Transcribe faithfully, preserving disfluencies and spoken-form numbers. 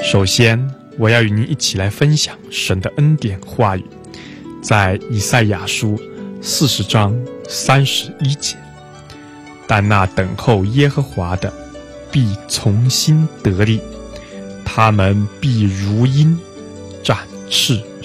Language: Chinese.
首先，我要与您一起来分享神的恩典话语，在以赛亚书四十章三十一节。但那等候耶和华的，必重新得力，他们必如鹰展翅